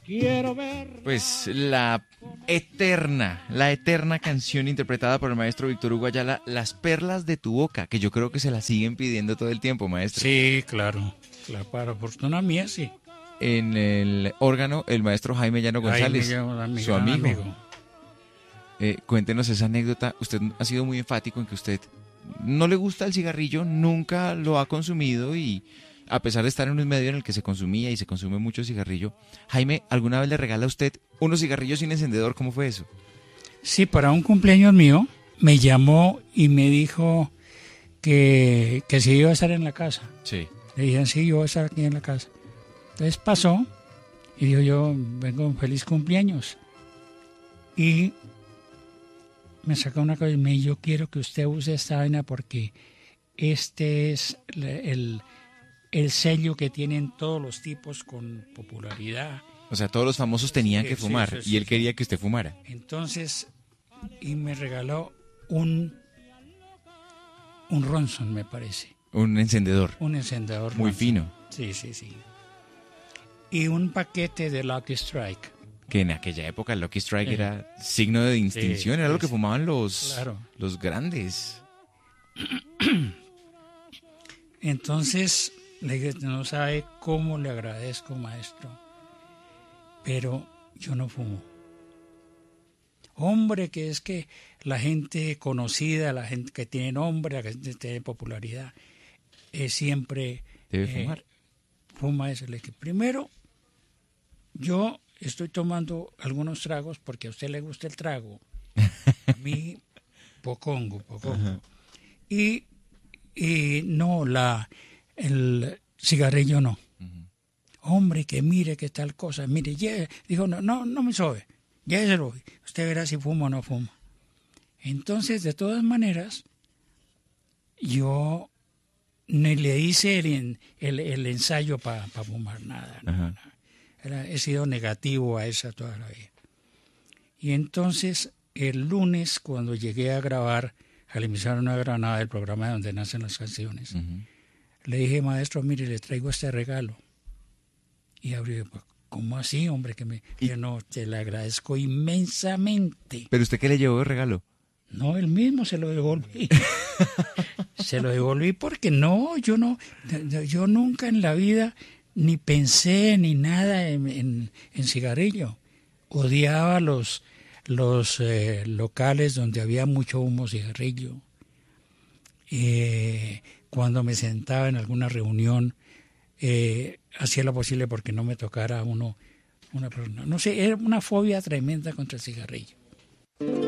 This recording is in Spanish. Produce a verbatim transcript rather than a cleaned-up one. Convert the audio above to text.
quiero ver. Pues la eterna, la eterna canción interpretada por el maestro Víctor Hugo Ayala, Las perlas de tu boca, que yo creo que se la siguen pidiendo todo el tiempo, maestro. Sí, claro, claro, para fortuna mía, sí. En el órgano, el maestro Jaime Llano González, Jaime Llano, mi su gran amigo. amigo. Eh, cuéntenos esa anécdota. Usted ha sido muy enfático en que usted no le gusta el cigarrillo, nunca lo ha consumido y a pesar de estar en un medio en el que se consumía y se consume mucho cigarrillo, Jaime, ¿alguna vez le regala a usted unos cigarrillos sin encendedor? ¿Cómo fue eso? Sí, para un cumpleaños mío me llamó y me dijo que, que si iba a estar en la casa. Sí. Le dije, sí, yo voy a estar aquí en la casa. Entonces pasó y dijo, yo vengo un feliz cumpleaños. Y me sacó una cosa y me dijo, yo quiero que usted use esta vaina porque este es el, el, el sello que tienen todos los tipos con popularidad. O sea, todos los famosos tenían Sí, que sí, fumar sí, sí, y él sí. quería que usted fumara. Entonces, y me regaló un, un Ronson, me parece. Un encendedor. Un encendedor Muy Ronson. fino. Sí, sí, sí. Y un paquete de Lucky Strike. Que en aquella época el Lucky Strike Sí. era signo de distinción, Sí, era lo sí, que sí. fumaban los, Claro. los grandes. Entonces, le dije, no sabe cómo le agradezco, maestro, pero yo no fumo. Hombre, que es que la gente conocida, la gente que tiene nombre, la gente que tiene popularidad, eh, siempre Debe eh, fumar. fuma eso. Le dije, primero, yo estoy tomando algunos tragos porque a usted le gusta el trago. A mí, pocongo, pocongo. Y, y no, la, el cigarrillo no. Hombre, que mire que tal cosa, mire, lle- dijo, no, no, no me sobe, lléveselo, usted verá si fuma o no fuma. Entonces, de todas maneras, yo ni le hice el, el, el ensayo para pa fumar nada, no, Ajá. no. Era, he sido negativo a esa toda la vida. Y entonces, el lunes, cuando llegué a grabar a la emisora Nueva Granada, del programa donde nacen las canciones, Ujú. le dije, maestro, mire, le traigo este regalo. Y abrió, ¿cómo así, hombre? Que me, Y- yo no, te le agradezco inmensamente. ¿Pero usted qué le llevó de regalo? No, él mismo se lo devolví. Se lo devolví porque no, yo no, yo nunca en la vida ni pensé ni nada en, en, en cigarrillo. Odiaba los, los eh, locales donde había mucho humo cigarrillo. Eh, cuando me sentaba en alguna reunión, eh, hacía lo posible porque no me tocara uno una persona. No sé, era una fobia tremenda contra el cigarrillo.